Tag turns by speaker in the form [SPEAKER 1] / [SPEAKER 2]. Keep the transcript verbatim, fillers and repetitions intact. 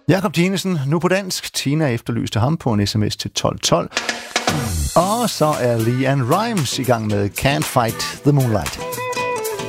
[SPEAKER 1] Jakob Dinesen, nu på dansk. Tina efterlyste ham på en sms til tolv tolv. Og så er LeAnn Rimes i gang med Can't Fight the Moonlight.